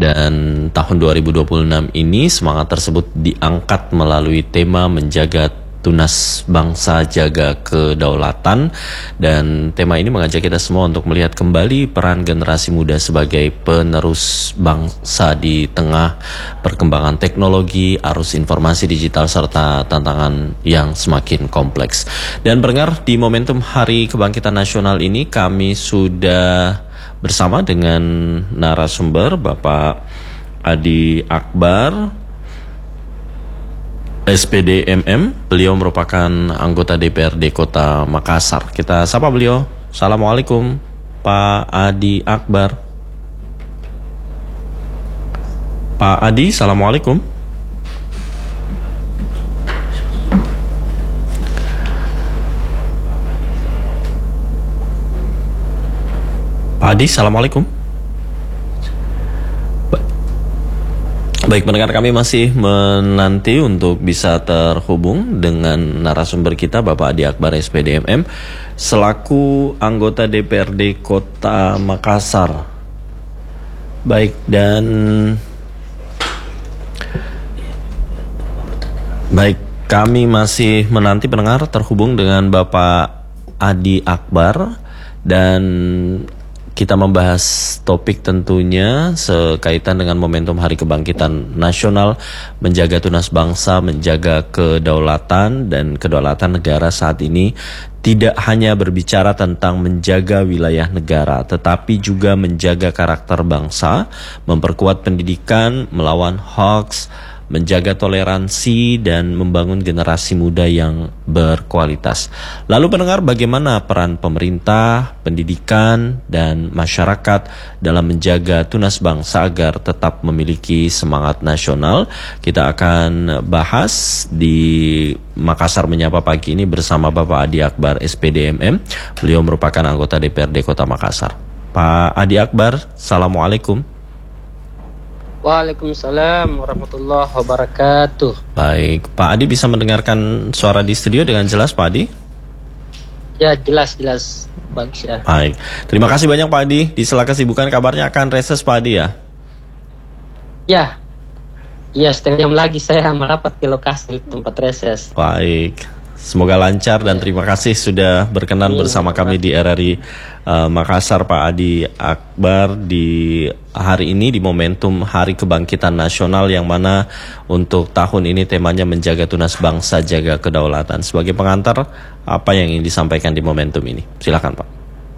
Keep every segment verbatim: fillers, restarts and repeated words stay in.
Dan tahun dua ribu dua puluh enam ini semangat tersebut diangkat melalui tema menjaga tunas bangsa, jaga kedaulatan. Dan tema ini mengajak kita semua untuk melihat kembali peran generasi muda sebagai penerus bangsa di tengah perkembangan teknologi, arus informasi digital, serta tantangan yang semakin kompleks. Dan pendengar, di momentum Hari Kebangkitan Nasional ini kami sudah bersama dengan narasumber Bapak Adi Akbar, S P D M M. Beliau merupakan anggota D P R D Kota Makassar. Kita sapa beliau. Assalamualaikum Pak Adi Akbar. Pak Adi, assalamualaikum. Pak Adi, assalamualaikum. Baik, pendengar, kami masih menanti untuk bisa terhubung dengan narasumber kita Bapak Adi Akbar S P D M M selaku anggota D P R D Kota Makassar. Baik, dan baik, kami masih menanti pendengar terhubung dengan Bapak Adi Akbar, dan kita membahas topik tentunya sekaitan dengan momentum Hari Kebangkitan Nasional, menjaga tunas bangsa, menjaga kedaulatan. Dan kedaulatan negara saat ini tidak hanya berbicara tentang menjaga wilayah negara, tetapi juga menjaga karakter bangsa, memperkuat pendidikan, melawan hoax, menjaga toleransi, dan membangun generasi muda yang berkualitas. Lalu pendengar, bagaimana peran pemerintah, pendidikan, dan masyarakat dalam menjaga tunas bangsa agar tetap memiliki semangat nasional? Kita akan bahas di Makassar Menyapa pagi ini bersama Bapak Adi Akbar S P D M M. Beliau merupakan anggota D P R D Kota Makassar. Pak Adi Akbar, assalamualaikum. Waalaikumsalam warahmatullahi wabarakatuh. Baik, Pak Adi bisa mendengarkan suara di studio dengan jelas, Pak Adi? Ya, jelas-jelas. Bagus ya. Baik, terima kasih banyak Pak Adi. Di sela kesibukan kabarnya akan reses Pak Adi ya? Ya, ya setengah jam lagi saya merapat ke lokasi tempat reses. Baik, semoga lancar dan terima kasih sudah berkenan ya, bersama kami di R R I uh, Makassar, Pak Adi Akbar, di hari ini di momentum Hari Kebangkitan Nasional yang mana untuk tahun ini temanya menjaga tunas bangsa, jaga kedaulatan. Sebagai pengantar, apa yang ingin disampaikan di momentum ini? Silakan Pak.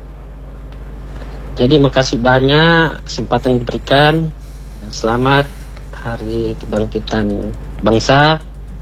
Jadi makasih banyak kesempatan yang diberikan. Selamat Hari Kebangkitan Bangsa.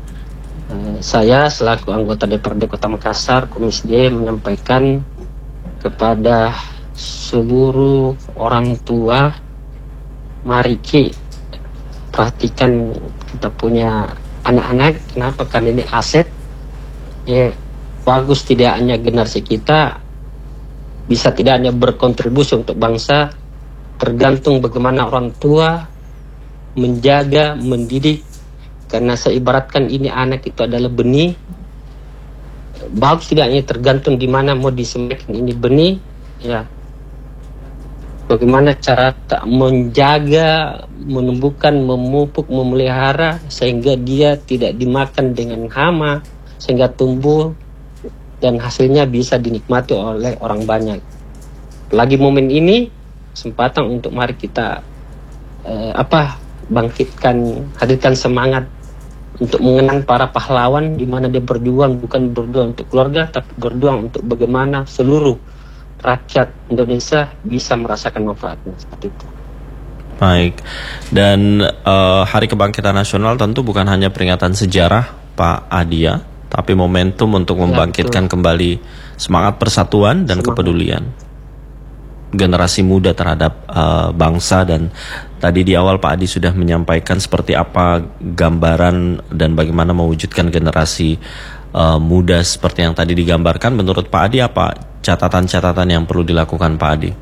Saya selaku anggota D P R D Kota Makassar, Komisi D, menyampaikan kepada seluruh orang tua, mari Ki, perhatikan kita punya anak-anak. Kenapa? Karena ini aset. Ya, bagus tidak hanya generasi kita bisa tidak hanya berkontribusi untuk bangsa, tergantung bagaimana orang tua menjaga, mendidik. Karena saya ibaratkan ini anak itu adalah benih. Bagus tidaknya tergantung di mana mau disematkan ini benih. Ya, bagaimana cara tak menjaga, menumbuhkan, memupuk, memelihara sehingga dia tidak dimakan dengan hama, sehingga tumbuh dan hasilnya bisa dinikmati oleh orang banyak. Lagi momen ini kesempatan untuk mari kita eh, apa bangkitkan, hadirkan semangat untuk mengenang para pahlawan, di mana dia berjuang bukan berjuang untuk keluarga, tapi berjuang untuk bagaimana seluruh rakyat Indonesia bisa merasakan manfaatnya, seperti itu. Baik, dan uh, Hari Kebangkitan Nasional tentu bukan hanya peringatan sejarah, Pak Adia, tapi momentum untuk membangkitkan ya, kembali semangat persatuan dan semangat kepedulian generasi muda terhadap uh, bangsa. Dan tadi di awal Pak Adi sudah menyampaikan seperti apa gambaran dan bagaimana mewujudkan generasi uh, muda seperti yang tadi digambarkan. Menurut Pak Adi, apa catatan-catatan yang perlu dilakukan Pak Adi?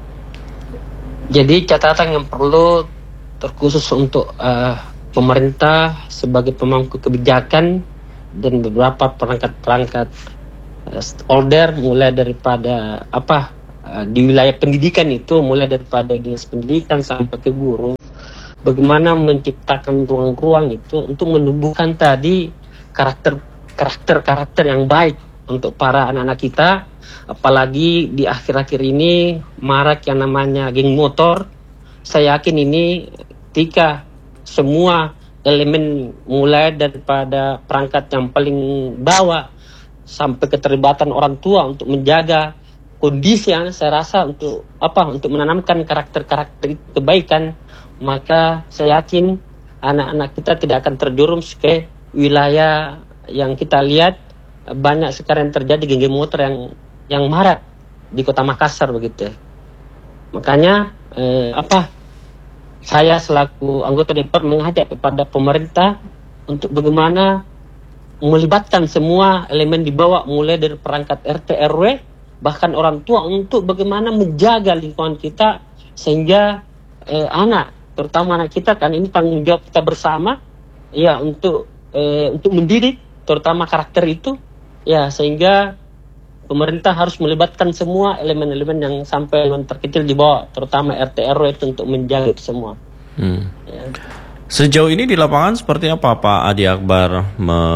Jadi catatan yang perlu terkhusus untuk uh, pemerintah sebagai pemangku kebijakan dan beberapa perangkat-perangkat uh, stakeholder, mulai daripada apa uh, di wilayah pendidikan itu, mulai daripada dinas pendidikan sampai ke guru, bagaimana menciptakan ruang-ruang itu untuk menumbuhkan tadi karakter karakter karakter yang baik untuk para anak-anak kita, apalagi di akhir-akhir ini marak yang namanya geng motor. Saya yakin ini ketika semua elemen mulai daripada perangkat yang paling bawah sampai keterlibatan orang tua untuk menjaga kondisi yang saya rasa untuk apa untuk menanamkan karakter-karakter kebaikan, maka saya yakin anak-anak kita tidak akan terjerumus ke wilayah yang kita lihat banyak sekarang terjadi geng motor yang yang marak di Kota Makassar begitu. Makanya eh, apa saya selaku anggota D P R mengajak kepada pemerintah untuk bagaimana melibatkan semua elemen di bawah mulai dari perangkat R T R W bahkan orang tua untuk bagaimana menjaga lingkungan kita sehingga eh, anak terutama anak kita kan ini tanggung jawab kita bersama ya untuk eh, untuk mendidik terutama karakter itu ya sehingga pemerintah harus melibatkan semua elemen-elemen yang sampai elemen terkecil di bawah terutama R T R W itu untuk menjaga itu semua. Hmm. Ya. Sejauh ini di lapangan seperti apa Pak Adi Akbar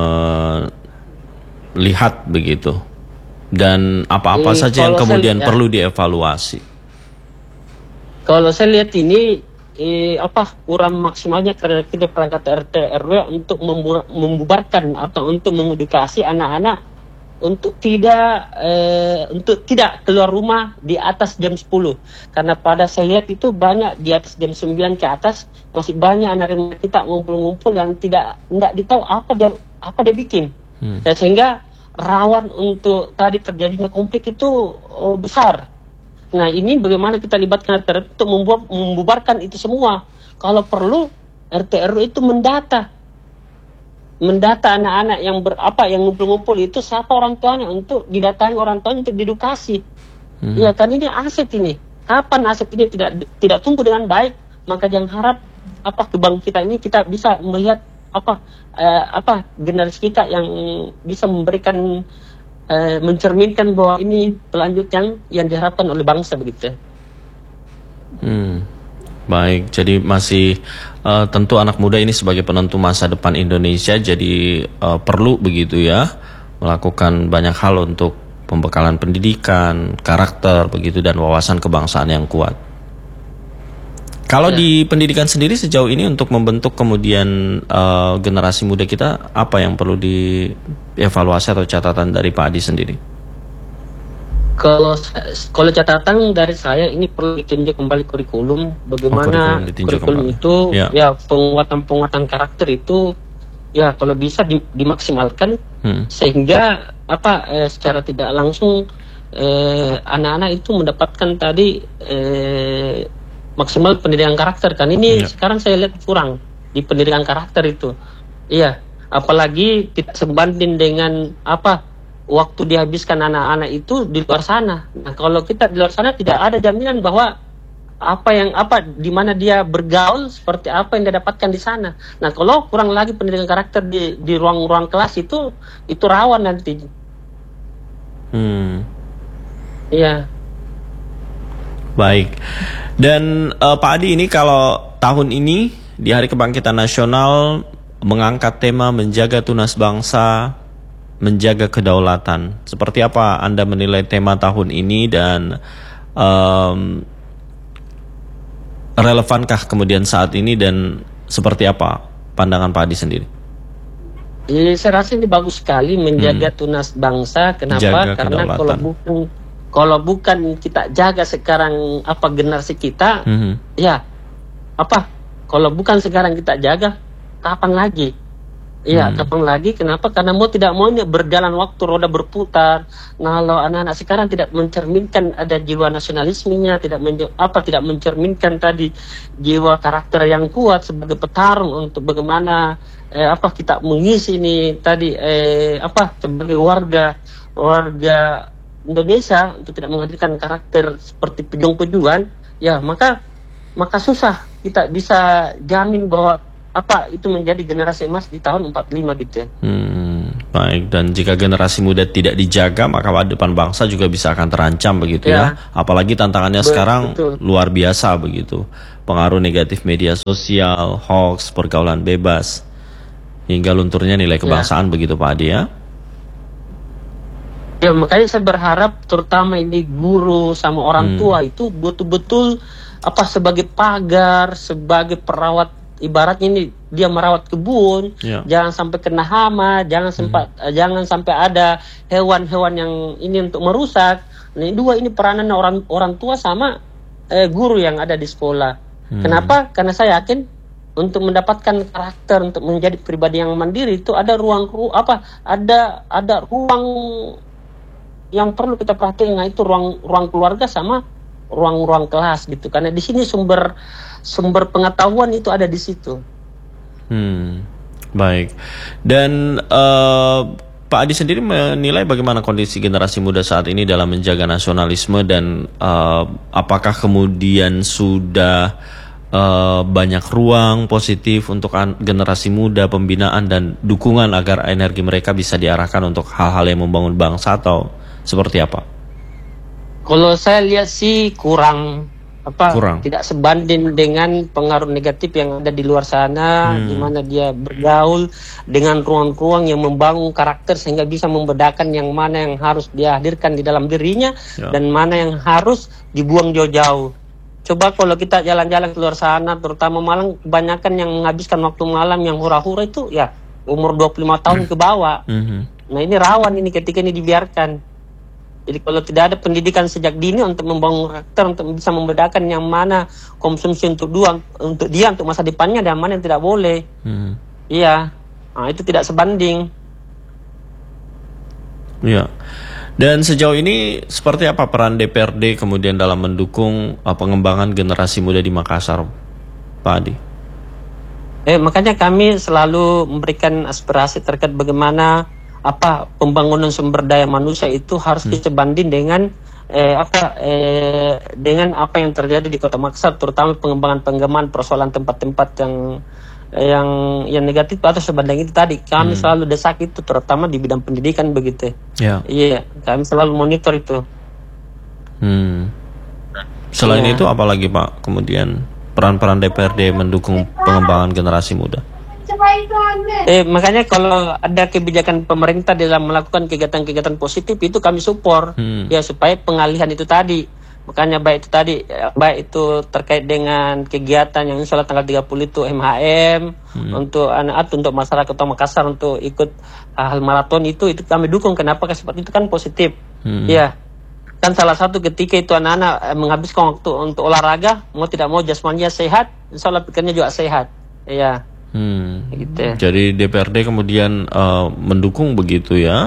melihat begitu dan apa-apa Eh, saja yang kalau kemudian saya- ya. perlu dievaluasi? Kalau saya lihat ini eh, apa kurang maksimalnya karena kita perangkat R T R W untuk membu- membubarkan atau untuk mengedukasi anak-anak untuk tidak eh, untuk tidak keluar rumah di atas jam sepuluh karena pada saya lihat itu banyak di atas jam sembilan ke atas masih banyak anak-anak kita ngumpul-ngumpul yang tidak tidak ditahu apa dia apa dia bikin. Hmm. Ya, sehingga rawan untuk tadi terjadinya konflik itu oh, besar. Nah ini bagaimana kita libatkan R T R W untuk membuat, membubarkan itu semua. Kalau perlu R T R W itu mendata, mendata anak-anak yang berapa yang ngumpul-ngumpul itu siapa orang tuanya untuk didatangi orang tuanya untuk diedukasi. Hmm. Ya kan ini aset ini. Kapan aset ini tidak tidak tumbuh dengan baik maka jangan harap apa kebangkitan ini kita bisa melihat apa eh, apa generasi kita yang bisa memberikan Eh, mencerminkan bahwa ini pelanjut yang yang diharapkan oleh bangsa begitu. Hmm. Baik, jadi masih uh, tentu anak muda ini sebagai penentu masa depan Indonesia, jadi uh, perlu begitu ya melakukan banyak hal untuk pembekalan pendidikan, karakter begitu dan wawasan kebangsaan yang kuat. Kalau Ya. di pendidikan sendiri sejauh ini untuk membentuk kemudian uh, generasi muda kita apa yang perlu dievaluasi atau catatan dari Pak Adi sendiri? Kalau kalau catatan dari saya ini perlu ditinjau kembali kurikulum bagaimana kurikulum ditinjau kurikulum kembali. itu Ya. ya penguatan-penguatan karakter itu ya kalau bisa di- dimaksimalkan Hmm. sehingga apa eh, secara tidak langsung eh, anak-anak itu mendapatkan tadi eh, maksimal pendidikan karakter kan ini Ya. sekarang saya lihat kurang di pendidikan karakter itu iya apalagi tidak sebanding dengan apa waktu dihabiskan anak-anak itu di luar sana. Nah kalau kita di luar sana tidak ada jaminan bahwa apa yang apa di mana dia bergaul seperti apa yang dia dapatkan di sana. Nah kalau kurang lagi pendidikan karakter di di ruang-ruang kelas itu itu rawan nanti. Hmm. Iya. Baik. Dan eh, Pak Adi ini kalau tahun ini di Hari Kebangkitan Nasional mengangkat tema menjaga tunas bangsa, menjaga kedaulatan. Seperti apa Anda menilai tema tahun ini dan em, relevankah kemudian saat ini dan seperti apa pandangan Pak Adi sendiri? Jadi saya rasa ini bagus sekali menjaga tunas bangsa. Kenapa? Jaga Karena kedaulatan. kalau bukan kalau bukan kita jaga sekarang apa generasi kita, Mhm. ya apa? Kalau bukan sekarang kita jaga, kapan lagi? Iya, Hmm. kapan lagi? Kenapa? Karena mau tidak mau ini berjalan waktu roda berputar. Nah, kalau anak-anak sekarang tidak mencerminkan ada jiwa nasionalismenya, tidak menje- apa tidak mencerminkan tadi jiwa karakter yang kuat sebagai petarung untuk bagaimana eh, apa kita mengisi ini tadi eh, apa sebagai warga warga Indonesia untuk tidak menghadirkan karakter seperti pejuang-pejuang, ya maka maka susah kita bisa jamin bahwa apa itu menjadi generasi emas di tahun empat puluh lima gitu ya. Hmm, baik, dan jika generasi muda tidak dijaga maka masa depan bangsa juga bisa akan terancam begitu ya. Ya. Apalagi tantangannya Be- sekarang betul. luar biasa begitu. pengaruh negatif media sosial, hoax, pergaulan bebas, hingga lunturnya nilai kebangsaan, ya. Begitu Pak Adi, ya? Ya, makanya saya berharap terutama ini guru sama orang Hmm. tua itu betul-betul apa sebagai pagar, sebagai perawat, ibaratnya ini dia merawat kebun, Ya. jangan sampai kena hama, jangan sempat Hmm. jangan sampai ada hewan-hewan yang ini untuk merusak. Nah, dua ini peranan orang orang tua sama eh, guru yang ada di sekolah. Hmm. Kenapa? Karena saya yakin untuk mendapatkan karakter untuk menjadi pribadi yang mandiri itu ada ruang ru apa ada ada ruang yang perlu kita perhatikan, nah itu ruang ruang keluarga sama ruang-ruang kelas gitu, karena di sini sumber sumber pengetahuan itu ada di situ. Hmm, baik. Dan eh, Pak Adi sendiri menilai bagaimana kondisi generasi muda saat ini dalam menjaga nasionalisme, dan eh, apakah kemudian sudah eh, banyak ruang positif untuk an- generasi muda, pembinaan dan dukungan agar energi mereka bisa diarahkan untuk hal-hal yang membangun bangsa, atau seperti apa? Kalau saya lihat sih kurang apa Kurang. tidak sebanding dengan pengaruh negatif yang ada di luar sana, Hmm. di mana dia bergaul dengan ruang-ruang yang membangun karakter sehingga bisa membedakan yang mana yang harus dia hadirkan di dalam dirinya, Ya. dan mana yang harus dibuang jauh-jauh. Coba kalau kita jalan-jalan ke luar sana, terutama Malang, kebanyakan yang menghabiskan waktu malam yang hura-hura itu ya umur dua puluh lima tahun ke bawah. Mhm. Nah, ini rawan ini ketika ini dibiarkan. Jadi kalau tidak ada pendidikan sejak dini untuk membangun karakter, untuk bisa membedakan yang mana konsumsi untuk dua, untuk dia, untuk masa depannya, dan mana yang tidak boleh. Mhm. Iya, nah, itu tidak sebanding. Ya. Dan sejauh ini seperti apa peran D P R D kemudian dalam mendukung uh, pengembangan generasi muda di Makassar, Pak Adi? Eh, makanya kami selalu memberikan aspirasi terkait bagaimana apa pembangunan sumber daya manusia itu harus Hmm. disebanding dengan eh, apa eh, dengan apa yang terjadi di Kota Makassar, terutama pengembangan-pengembangan persoalan tempat-tempat yang yang yang negatif atau sebanding itu tadi. Kami Hmm. selalu desak itu, terutama di bidang pendidikan begitu. Ya. Iya, kami selalu monitor itu. Hmm. Selain Iya. itu apalagi Pak kemudian peran-peran D P R D mendukung pengembangan generasi muda? Eh, makanya kalau ada kebijakan pemerintah dalam melakukan kegiatan-kegiatan positif itu kami support, Hmm. ya supaya pengalihan itu tadi. Makanya baik itu tadi, ya, baik itu terkait dengan kegiatan yang insya Allah tanggal tiga puluh itu M H M Hmm. untuk anak untuk masyarakat Kota Makassar untuk ikut hal maraton itu itu kami dukung. Kenapa? Karena seperti itu kan positif. Hmm. Ya, kan salah satu ketika itu anak-anak eh, menghabiskan waktu untuk olahraga, mau tidak mau jasmaninya sehat, insya Allah pikirnya juga sehat. Iya. Hmm. Gitu. Jadi D P R D kemudian uh, mendukung begitu ya?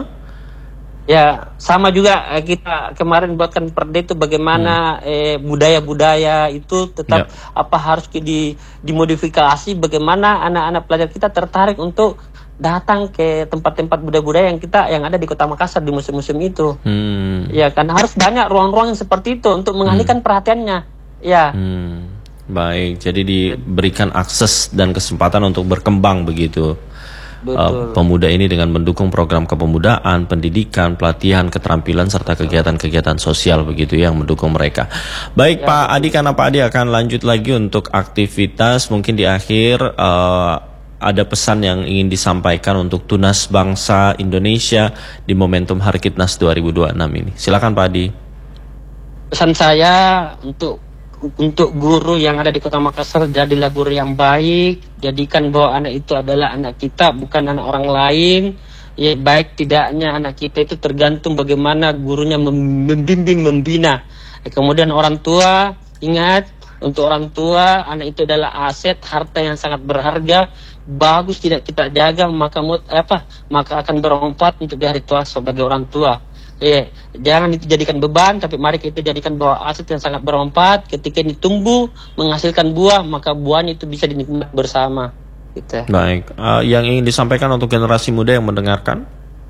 Ya, sama juga eh, kita kemarin buatkan perda itu bagaimana eh, budaya-budaya itu tetap apa harus di dimodifikasi, bagaimana anak-anak pelajar kita tertarik untuk datang ke tempat-tempat budaya-budaya yang kita yang ada di Kota Makassar di musim-musim itu. Hmm. Ya, kan harus banyak ruang-ruang yang seperti itu untuk mengalihkan perhatiannya. Ya. Hmm. Baik, jadi diberikan akses dan kesempatan untuk berkembang begitu. Betul. Uh, pemuda ini dengan mendukung program kepemudaan, pendidikan, pelatihan, keterampilan serta kegiatan-kegiatan sosial begitu yang mendukung mereka. Baik Ya, Pak Adi, karena Pak Adi akan lanjut lagi untuk aktivitas, mungkin di akhir uh, ada pesan yang ingin disampaikan untuk Tunas Bangsa Indonesia di momentum Harkitnas dua ribu dua puluh enam ini. Silakan Pak Adi. Pesan saya untuk untuk guru yang ada di Kota Makassar, jadilah guru yang baik, jadikan bahwa anak itu adalah anak kita, bukan anak orang lain. Ya, baik tidaknya anak kita itu tergantung bagaimana gurunya mem- membimbing, membina. Ya, kemudian orang tua, ingat, untuk orang tua anak itu adalah aset, harta yang sangat berharga. Bagus tidak kita jaga, maka mut, apa maka akan bermanfaat untuk di hari tua sebagai orang tua. Eh, jangan itu jadikan beban, tapi mari kita jadikan bahwa aset yang sangat bermanfaat. Ketika ini tumbuh menghasilkan buah, maka buahnya itu bisa dinikmati bersama. Gitu. Baik, uh, yang ingin disampaikan untuk generasi muda yang mendengarkan?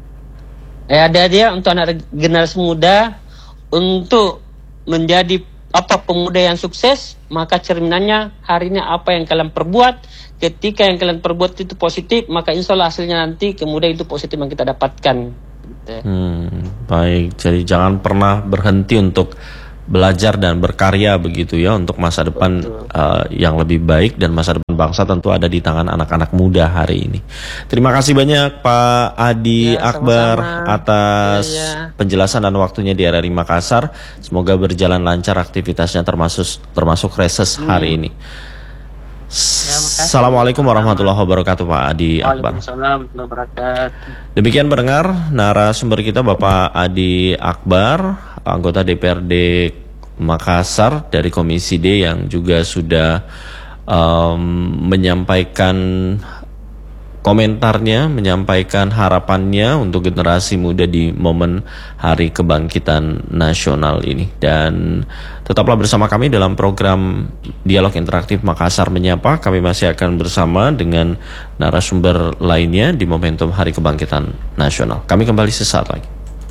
Eh, ada dia untuk anak generasi muda untuk menjadi apa pemuda yang sukses, maka cerminannya hari ini apa yang kalian perbuat. Ketika yang kalian perbuat itu positif, maka insya Allah hasilnya nanti kemudian itu positif yang kita dapatkan. Gitu. Hmm, baik, jadi jangan pernah berhenti untuk belajar dan berkarya begitu ya untuk masa depan uh, yang lebih baik, dan masa depan bangsa tentu ada di tangan anak-anak muda hari ini. Terima kasih banyak Pak Adi Ya, Akbar sama-sama. atas Ya, ya. penjelasan dan waktunya di R R I Makassar. Semoga berjalan lancar aktivitasnya termasuk termasuk reses hari ini. makasih. Assalamualaikum warahmatullahi wabarakatuh Pak Adi Akbar. Waalaikumsalam warahmatullahi wabarakatuh. Demikian pendengar, narasumber kita Bapak Adi Akbar, anggota D P R D Makassar dari Komisi D, yang juga sudah um, menyampaikan komentarnya, menyampaikan harapannya untuk generasi muda di momen Hari Kebangkitan Nasional ini. Dan tetaplah bersama kami dalam program Dialog Interaktif Makassar Menyapa. Kami masih akan bersama dengan narasumber lainnya di momentum Hari Kebangkitan Nasional. Kami kembali sesaat lagi.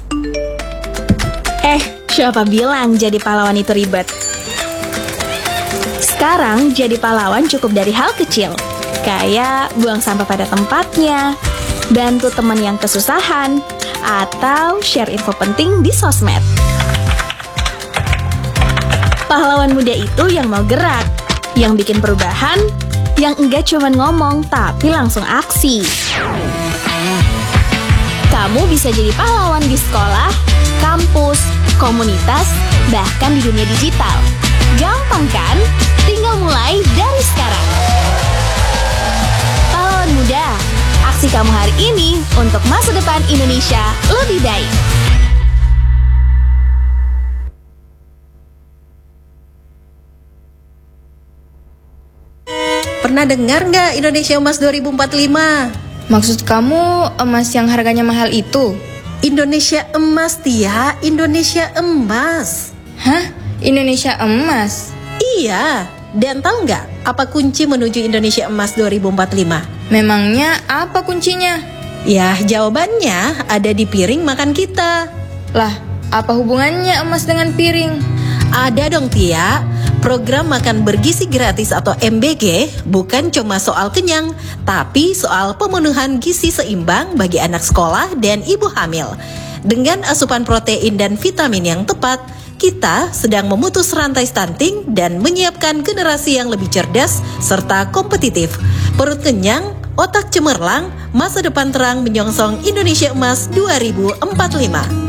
Eh, siapa bilang jadi pahlawan itu ribet? Sekarang jadi pahlawan cukup dari hal kecil, kayak buang sampah pada tempatnya, bantu teman yang kesusahan, atau share info penting di sosmed. Pahlawan muda itu yang mau gerak, yang bikin perubahan, yang enggak cuma ngomong tapi langsung aksi. Kamu bisa jadi pahlawan di sekolah, kampus, komunitas, bahkan di dunia digital. Gampang kan? Tinggal mulai dari sekarang. Pahlawan muda, aksi kamu hari ini untuk masa depan Indonesia lebih baik. Pernah dengar nggak Indonesia Emas dua ribu empat puluh lima? Maksud kamu emas yang harganya mahal itu? Indonesia Emas, Tia. Indonesia Emas. Hah? Indonesia emas? Iya. Dan tahu nggak apa kunci menuju Indonesia Emas dua ribu empat puluh lima? Memangnya apa kuncinya? Ya, jawabannya ada di piring makan kita. Lah, apa hubungannya emas dengan piring? Ada dong, Tia. Program makan bergizi gratis atau M B G bukan cuma soal kenyang, tapi soal pemenuhan gizi seimbang bagi anak sekolah dan ibu hamil. Dengan asupan protein dan vitamin yang tepat, kita sedang memutus rantai stunting dan menyiapkan generasi yang lebih cerdas serta kompetitif. Perut kenyang, otak cemerlang, masa depan terang menyongsong Indonesia Emas dua ribu empat puluh lima.